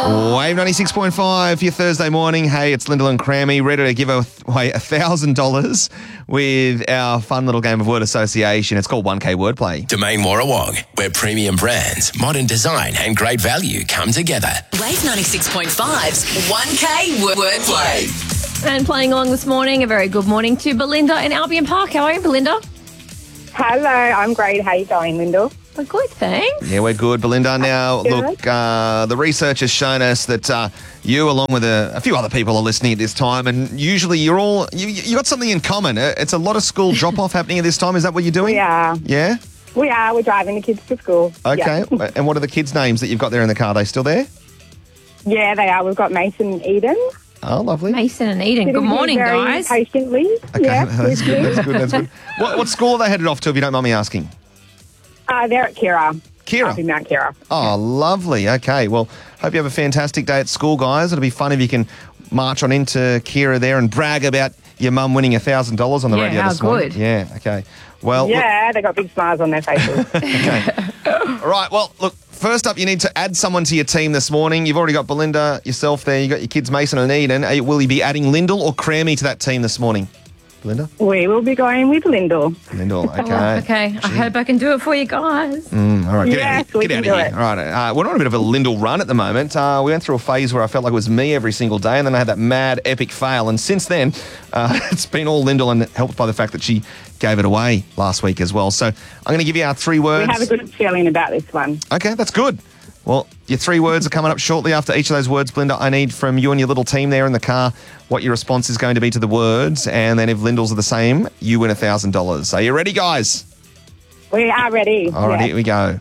Wave 96.5 for your Thursday morning. Hey, it's Lyndall and Crammy, ready to give away $1,000 with our fun little game of word association. It's called 1K Wordplay. Domain Warrawong, where premium brands, modern design and great value come together. Wave 96.5's 1K Wordplay. And playing along this morning, a very good morning to Belinda in Albion Park. How are you, Belinda? Hello, I'm great. How you going, Lyndall? Well, good, thanks. Yeah, we're good, Belinda. Now, Good. look, the research has shown us that you, along with a few other people, are listening at this time, and usually you got something in common. It's a lot of school drop-off happening at this time. Is that what you're doing? We are. Yeah? We are. We're driving the kids to school. Okay. Yeah, And what are the kids' names that you've got there in the car? Are they still there? yeah they are. We've got Mason and Eden. Oh, lovely. Mason and Eden. Good Sitting here morning, very guys. Patiently. Okay, Yeah, that's good. That's good. What school are they headed off to, if you don't mind me asking? they're at Kira. Kira. Up in Mount Kira. Oh, lovely. Okay. Well, hope you have a fantastic day at school, guys. It'll be fun if you can march on into Kira there and brag about your mum winning $1,000 on the Yeah, radio how this morning. good. Yeah, okay. Well, Yeah, they got big smiles on their faces. all right. Well, look, first up, you need to add someone to your team this morning. You've already got Belinda, yourself there. You've got your kids, Mason and Eden. Will you be adding Lyndall or Crammy to that team this morning? Belinda? We will be going with Lyndall. Lyndall, okay. Oh, okay, I hope I can do it for you guys. All right, get Yes, out, we get can out do of here. it. All right, we're on a bit of a Lyndall run at the moment. We went through a phase where I felt like it was me every single day, and then I had that mad epic fail. And since then, it's been all Lyndall, and helped by the fact that she gave it away last week as well. So I'm going to give you our 3 words. We have a good feeling about this one. Okay, that's good. Well, your 3 words are coming up shortly. After each of those words, Belinda, I need from you and your little team there in the car what your response is going to be to the words. And then if Lyndall's are the same, you win $1,000. Are you ready, guys? We are ready. All right, Yeah. here we go.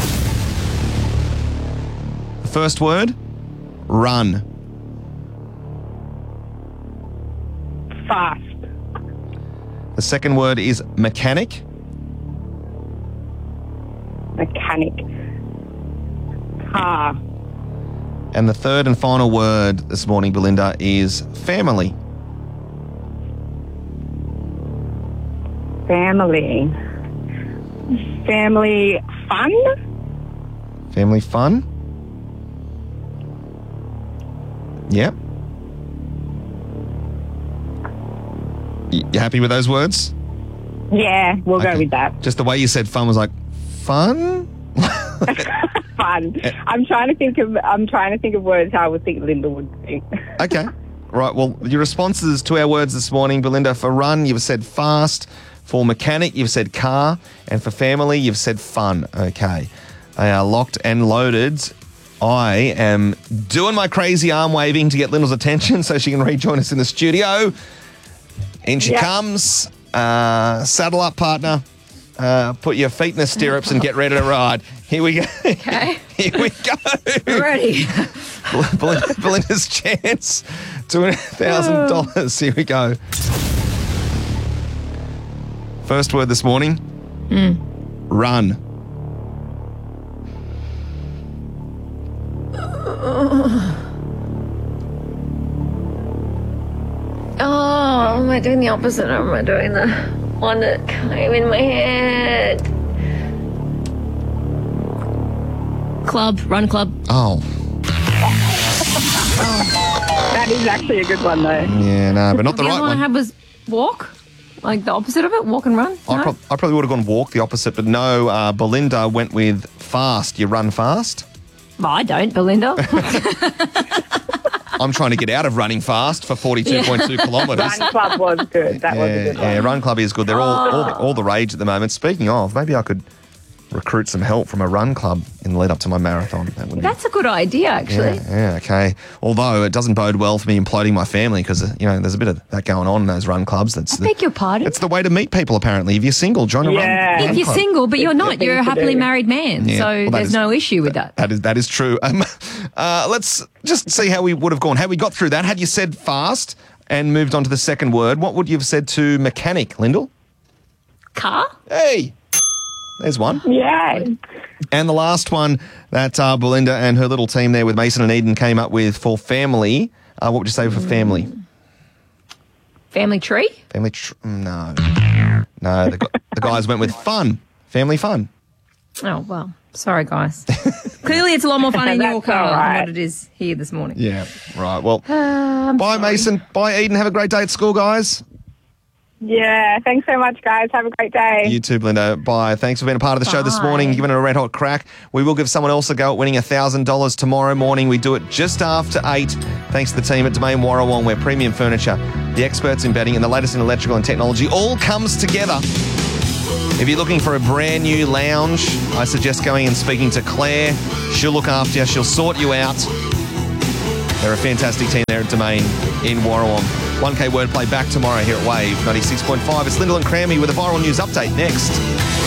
The first word, run. Fast. The second word is mechanic. Mechanic. Car. And the third and final word this morning, Belinda, is family. Family. Family fun. Family fun. Yep. You happy with those words? Yeah, we'll Okay. go with that. Just the way you said fun was like, fun? Fun. I'm trying to think of words how I would think Linda would think. Okay. Right, well, your responses to our words this morning, Belinda, for run, you've said fast. For mechanic, you've said car. And for family, you've said fun. Okay. They are locked and loaded. I am doing my crazy arm waving to get Lyndall's attention so she can rejoin us in the studio. In she Yeah. comes. Saddle up, partner. Put your feet in the stirrups and get ready to ride. Here we go. Okay. Here we go. Ready. Belinda's chance to win $1,000. Here we go. First word this morning. Run. Oh, am I doing the opposite or am I doing the one that came in my head? Club, run club. Oh, That is actually a good one, though. yeah, no, but not the The right other one I one. had was walk, like the opposite of it, walk and run. I No? probably would have gone walk, the opposite, but no, Belinda went with fast. You run fast. Well, I don't, Belinda. I'm trying to get out of running fast for 42.2 kilometres. Run Club was good. That was a good one. Yeah, Run Club is good. They're all the rage at the moment. Speaking of, maybe I could recruit some help from a run club in the lead up to my marathon. That would be That's a good idea, actually. Yeah, okay. Although it doesn't bode well for me imploding my family because, there's a bit of that going on in those run clubs. I beg your pardon. It's the way to meet people, apparently. If you're single, join a Yeah. run If you're club. single, but you're not, thing you're a to happily do. married man, Yeah, so well, that there's is- no issue with that. That is true. Let's just see how we would have gone. Had we got through that, had you said fast and moved on to the second word, what would you have said to mechanic, Lyndall? Car? Hey, there's one. Yeah. And the last one that Belinda and her little team there with Mason and Eden came up with for family. What would you say for family? Family tree? No. The guys went with fun. Family fun. Oh, well, sorry, guys. Clearly, it's a lot more fun in your That's car all than right. what it is here this morning. Yeah, right. Well, I'm bye, sorry. Mason. Bye, Eden. Have a great day at school, guys. Yeah, thanks so much, guys. Have a great day. You too, Belinda. Bye. Thanks for being a part of the show this morning, giving it a red hot crack. We will give someone else a go at winning $1,000 tomorrow morning. We do it just after 8. Thanks to the team at Domain Warrawong, where premium furniture, the experts in bedding, and the latest in electrical and technology all comes together. If you're looking for a brand new lounge, I suggest going and speaking to Claire. She'll look after you. She'll sort you out. They're a fantastic team there at Domain in Warrawong. 1K Wordplay back tomorrow here at Wave 96.5. It's Lyndall and Crammy with a viral news update next.